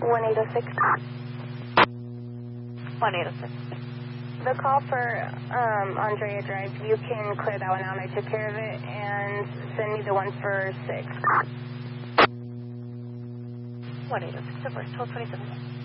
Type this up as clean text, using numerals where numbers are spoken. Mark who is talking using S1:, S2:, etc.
S1: 1806.
S2: 1806.
S1: The call for Andrea Drive, you can clear that one out. I took care of it, and send me the one for 6.
S2: 1806, of course, 1227.